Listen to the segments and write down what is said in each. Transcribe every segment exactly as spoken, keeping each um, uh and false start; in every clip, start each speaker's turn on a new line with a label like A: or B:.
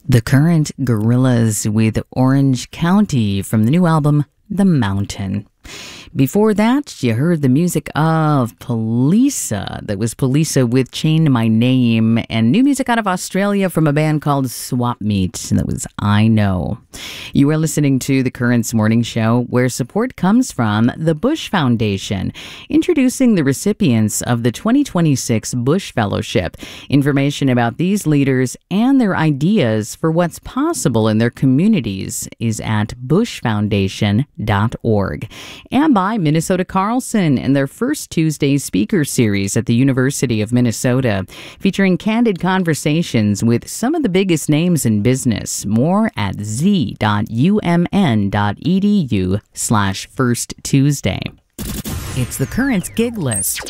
A: The Current Gorillas with Orange County from the new album, The Mountain. Before that, you heard the music of Polisa. That was Polisa with Chain My Name, and new music out of Australia from a band called Swap Meet. That was I Know. You are listening to The Currents Morning Show, where support comes from the Bush Foundation, introducing the recipients of the twenty twenty-six Bush Fellowship. Information about these leaders and their ideas for what's possible in their communities is at bush foundation dot org. And by Minnesota Carlson and their first Tuesday speaker series at the University of Minnesota, featuring candid conversations with some of the biggest names in business. More at z dot u m n dot e d u slash first Tuesday. It's the Currents Gig List.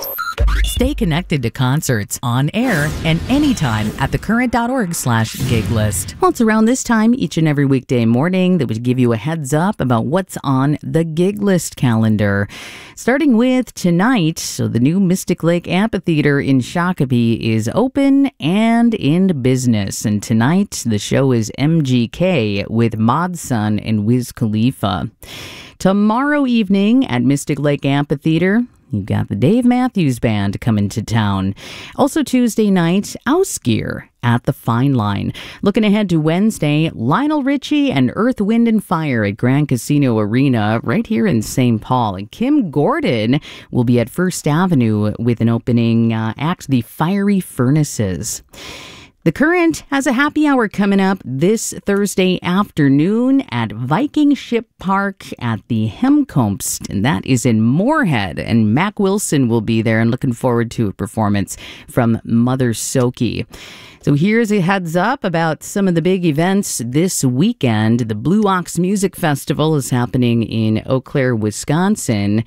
A: Stay connected to concerts on air and anytime at thecurrent.org slash gig list. Well, it's around this time each and every weekday morning that would give you a heads up about what's on the gig list calendar. Starting with tonight, so the new Mystic Lake Amphitheater in Shakopee is open and in business. And tonight, the show is M G K with Mod Sun and Wiz Khalifa. Tomorrow evening at Mystic Lake Amphitheater, you've got the Dave Matthews Band coming to town. Also Tuesday night, Ausgear at the Fine Line. Looking ahead to Wednesday, Lionel Richie and Earth, Wind and Fire at Grand Casino Arena right here in Saint Paul. And Kim Gordon will be at First Avenue with an opening uh, act, The Fiery Furnaces. The Current has a happy hour coming up this Thursday afternoon at Viking Ship Park at the Hemkomst, and that is in Moorhead. And Mac Wilson will be there, and looking forward to a performance from Mother Soki. So here's a heads up about some of the big events this weekend. The Blue Ox Music Festival is happening in Eau Claire, Wisconsin.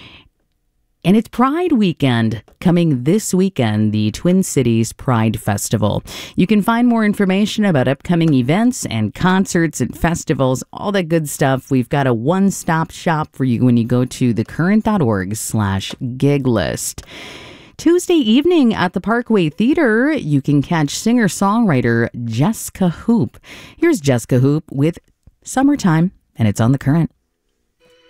A: And it's Pride Weekend coming this weekend, the Twin Cities Pride Festival. You can find more information about upcoming events and concerts and festivals, all that good stuff. We've got a one-stop shop for you when you go to thecurrent.org slash gig list. Tuesday evening at the Parkway Theater, you can catch singer-songwriter Jessica Hoop. Here's Jessica Hoop with Summertime, and it's on The Current.